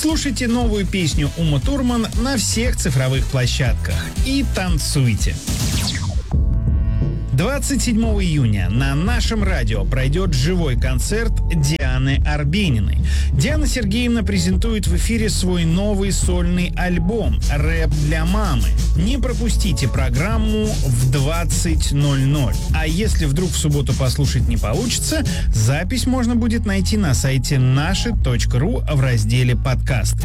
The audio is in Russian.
Слушайте новую песню Умы Турман на всех цифровых площадках и танцуйте. 27 июня на нашем радио пройдет живой концерт Дианы Арбениной. Диана Сергеевна презентует в эфире свой новый сольный альбом «Рэп для мамы». Не пропустите программу в 20:00. А если вдруг в субботу послушать не получится, запись можно будет найти на сайте наши.ру в разделе «Подкасты».